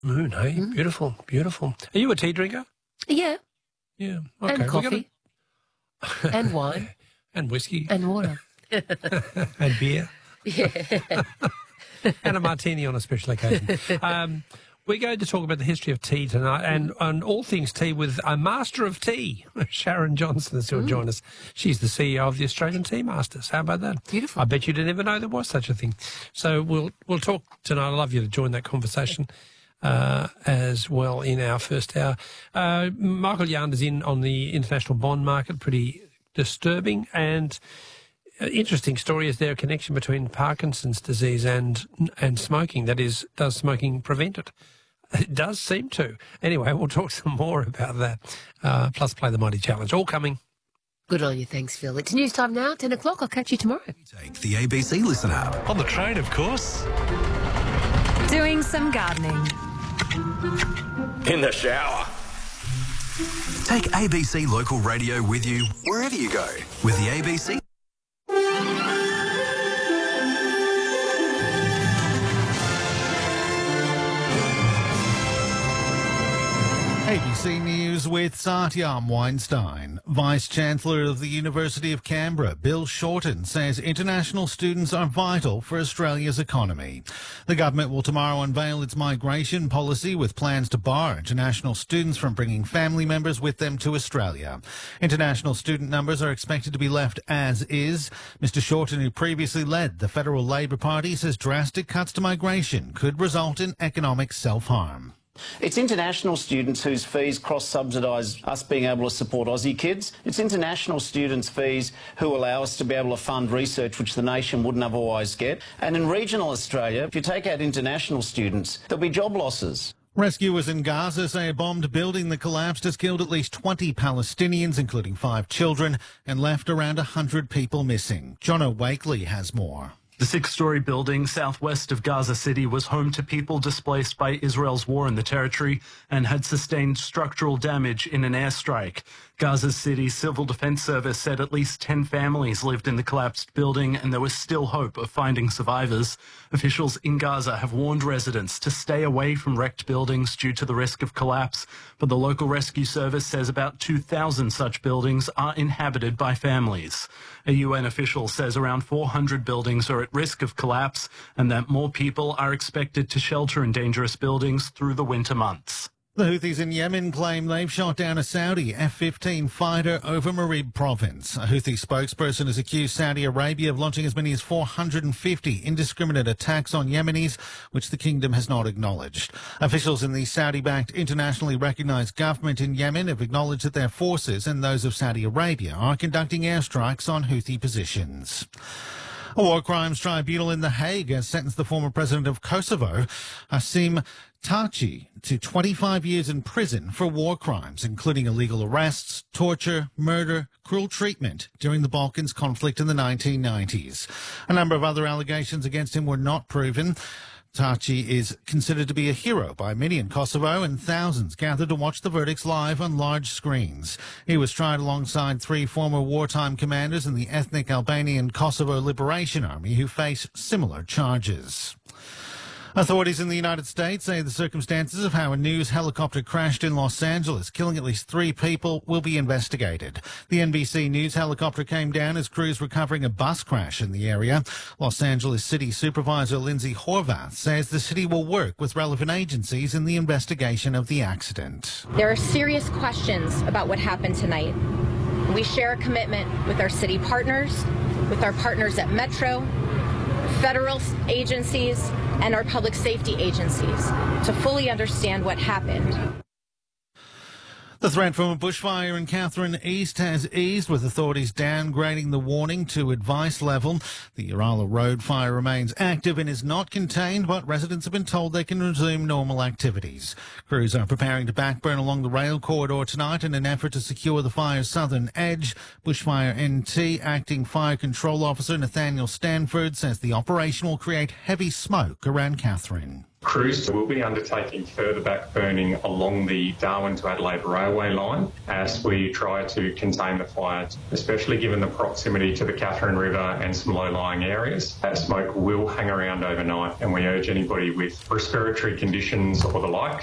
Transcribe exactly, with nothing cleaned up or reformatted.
Moon, hey? Mm. Beautiful, beautiful. Are you a tea drinker? Yeah. Yeah. Okay. And coffee. Gonna... and wine. And whiskey. And water. And beer. Yeah. And a martini on a special occasion. Um, we're going to talk about the history of tea tonight and, and all things tea with a master of tea, Sharon Johnson, is going to join us. She's the C E O of the Australian Tea Masters. How about that? Beautiful. I bet you didn't even know there was such a thing. So we'll we'll talk tonight. I'd love you to join that conversation uh, as well in our first hour. Uh, Michael Yarn is in on the international bond market, pretty disturbing and interesting story. Is there a connection between Parkinson's disease and and smoking? That is, does smoking prevent it? It does seem to. Anyway, we'll talk some more about that. Uh, plus, play the Mighty Challenge. All coming. Good on you. Thanks, Phil. It's news time now. Ten o'clock. I'll catch you tomorrow. Take the A B C Listen app. On the train, of course. Doing some gardening. In the shower. Take A B C Local Radio with you wherever you go with the A B C. A B C News with Satyam Weinstein. Vice-Chancellor of the University of Canberra, Bill Shorten, says international students are vital for Australia's economy. The government will tomorrow unveil its migration policy with plans to bar international students from bringing family members with them to Australia. International student numbers are expected to be left as is. Mister Shorten, who previously led the Federal Labor Party, says drastic cuts to migration could result in economic self-harm. It's international students whose fees cross-subsidise us being able to support Aussie kids. It's international students' fees who allow us to be able to fund research which the nation wouldn't otherwise get. And in regional Australia, if you take out international students, there'll be job losses. Rescuers in Gaza say a bombed building that collapsed has killed at least twenty Palestinians, including five children, and left around one hundred people missing. Jono Wakely has more. The six-storey building southwest of Gaza City was home to people displaced by Israel's war in the territory and had sustained structural damage in an airstrike. Gaza City Civil Defense Service said at least ten families lived in the collapsed building and there was still hope of finding survivors. Officials in Gaza have warned residents to stay away from wrecked buildings due to the risk of collapse, but the local rescue service says about two thousand such buildings are inhabited by families. A U N official says around four hundred buildings are at risk of collapse and that more people are expected to shelter in dangerous buildings through the winter months. The Houthis in Yemen claim they've shot down a Saudi F fifteen fighter over Marib province. A Houthi spokesperson has accused Saudi Arabia of launching as many as four hundred fifty indiscriminate attacks on Yemenis, which the kingdom has not acknowledged. Officials in the Saudi-backed internationally recognized government in Yemen have acknowledged that their forces and those of Saudi Arabia are conducting airstrikes on Houthi positions. A war crimes tribunal in The Hague has sentenced the former president of Kosovo, Hasim Taci, to twenty-five years in prison for war crimes, including illegal arrests, torture, murder, cruel treatment during the Balkans conflict in the nineteen nineties. A number of other allegations against him were not proven. Taci is considered to be a hero by many in Kosovo, and thousands gathered to watch the verdicts live on large screens. He was tried alongside three former wartime commanders in the ethnic Albanian Kosovo Liberation Army who face similar charges. Authorities in the United States say the circumstances of how a news helicopter crashed in Los Angeles, killing at least three people, will be investigated. The N B C News helicopter came down as crews were covering a bus crash in the area. Los Angeles City Supervisor Lindsay Horvath says the city will work with relevant agencies in the investigation of the accident. There are serious questions about what happened tonight. We share a commitment with our city partners, with our partners at Metro, federal agencies, and our public safety agencies to fully understand what happened. The threat from a bushfire in Catherine East has eased, with authorities downgrading the warning to advice level. The Urala Road fire remains active and is not contained, but residents have been told they can resume normal activities. Crews are preparing to backburn along the rail corridor tonight in an effort to secure the fire's southern edge. Bushfire N T Acting Fire Control Officer Nathaniel Stanford says the operation will create heavy smoke around Catherine. Crews will be undertaking further back burning along the Darwin to Adelaide railway line as we try to contain the fire, especially given the proximity to the Catherine River and some low-lying areas. That smoke will hang around overnight, and we urge anybody with respiratory conditions or the like